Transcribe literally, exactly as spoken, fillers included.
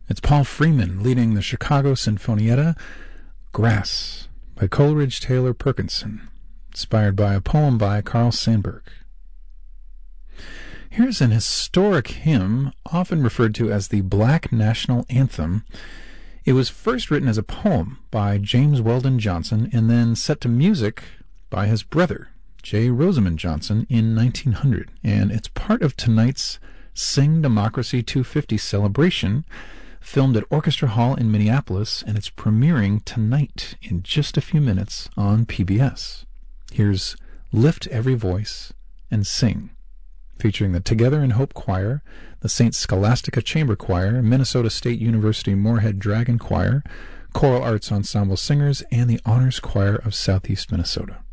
It's Paul Freeman leading the Chicago Sinfonietta, Grass, by Coleridge Taylor Perkinson, inspired by a poem by Carl Sandburg. Here's an historic hymn, often referred to as the Black National Anthem. It was first written as a poem by James Weldon Johnson and then set to music by his brother, J. Rosamond Johnson, in nineteen hundred, and it's part of tonight's Sing Democracy two fifty celebration, filmed at Orchestra Hall in Minneapolis, and it's premiering tonight in just a few minutes on P B S. Here's Lift Every Voice and Sing, featuring the Together in Hope Choir, the Saint Scholastica Chamber Choir, Minnesota State University Moorhead Dragon Choir, Choral Arts Ensemble Singers, and the Honors Choir of Southeast Minnesota.